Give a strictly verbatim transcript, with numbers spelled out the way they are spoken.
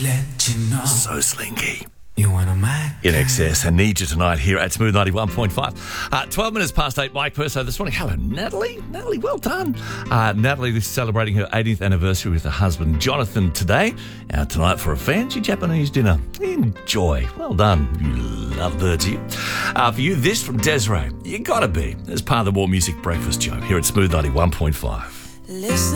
let you know. So slinky. You wanna my In excess, I need you tonight here at Smooth ninety-one point five. Uh, twelve minutes past eight, Mike Perso this morning. Hello, Natalie. Natalie, well done. Uh, Natalie is celebrating her eighteenth anniversary with her husband, Jonathan, today. Out tonight for a fancy Japanese dinner. Enjoy. Well done. You love birds, you. Uh, for you, this from Desiree. You gotta be. As part of the More Music Breakfast show here at Smooth ninety-one point five. Listen.